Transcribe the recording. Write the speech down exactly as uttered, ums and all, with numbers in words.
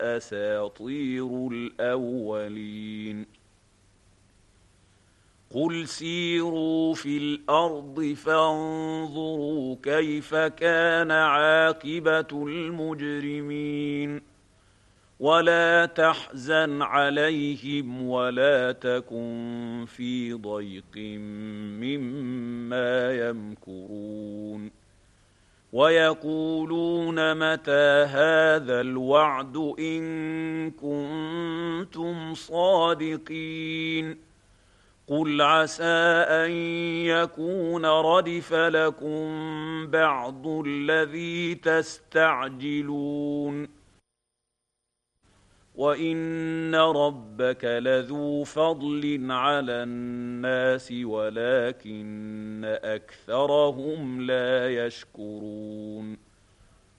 أساطير الأولين قل سيروا في الأرض فانظروا كيف كان عاقبة المجرمين ولا تحزن عليهم ولا تكن في ضيق مما يمكرون ويقولون متى هذا الوعد إن كنتم صادقين قل عسى أن يكون ردف لكم بعض الذي تستعجلون وإن ربك لذو فضل على الناس ولكن أكثرهم لا يشكرون